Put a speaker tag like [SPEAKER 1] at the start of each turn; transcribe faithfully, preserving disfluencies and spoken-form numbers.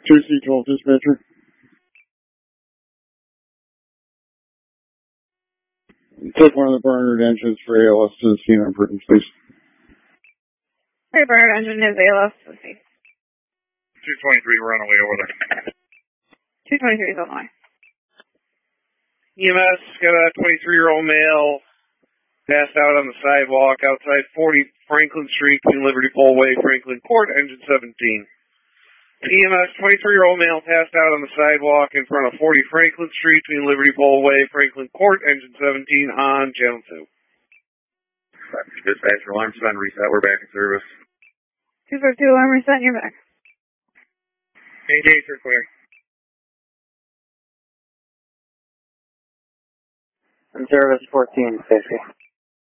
[SPEAKER 1] two C twelve dispatcher. Take one of the burner engines for A L S to the scene on Britain, please.
[SPEAKER 2] Hey, burner engine is A L S to the scene.
[SPEAKER 3] two twenty-three, we're on our way over there.
[SPEAKER 2] two twenty-three is on the way.
[SPEAKER 3] E M S got a twenty-three-year-old male passed out on the sidewalk outside forty Franklin Street between Liberty Pole Way, Franklin Court, engine seventeen. E M S, twenty-three-year-old male passed out on the sidewalk in front of forty Franklin Street between Liberty Pole Way, Franklin Court, engine seventeen on channel two.
[SPEAKER 4] Dispatcher, alarm set, reset, we're back in service.
[SPEAKER 2] two five two, alarm reset, and you're back.
[SPEAKER 3] Hey, gates are clear.
[SPEAKER 5] In service fourteen, safety.